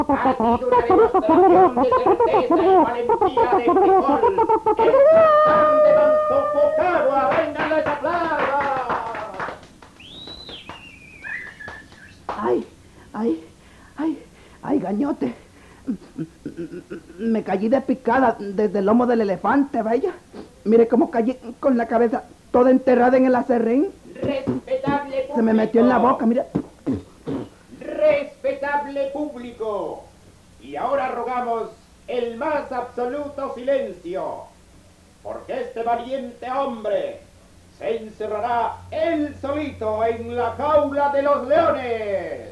Ha sido una demostración de certeza y valentía de este gol. ¡El capitán de Manso Focagua! ¡Vengan las aplausos! ¡Ay, ay, ay, ay, gañote! Me caí de picada desde el lomo del elefante, vaya. Mire cómo caí con la cabeza toda enterrada en el acerrín. Respetable público. Se me metió en la boca, mira. Respetable público. Y ahora rogamos el más absoluto silencio, porque este valiente hombre se encerrará él solito en la jaula de los leones.